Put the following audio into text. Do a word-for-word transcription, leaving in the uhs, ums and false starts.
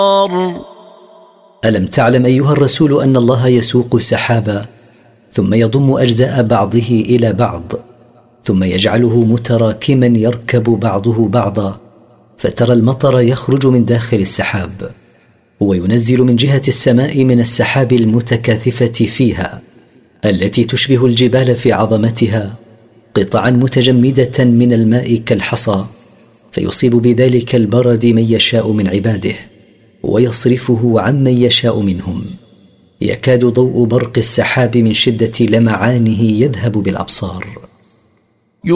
ألم تعلم أيها الرسول أن الله يسوق سحابا ثم يضم أجزاء بعضه إلى بعض ثم يجعله متراكما يركب بعضه بعضا فترى المطر يخرج من داخل السحاب، وينزل من جهة السماء من السحاب المتكاثفة فيها التي تشبه الجبال في عظمتها قطعا متجمدة من الماء كالحصى، فيصيب بذلك البرد من يشاء من عباده ويصرفه عمن يشاء منهم. يكاد ضوء برق السحاب من شدة لمعانه يذهب بالأبصار.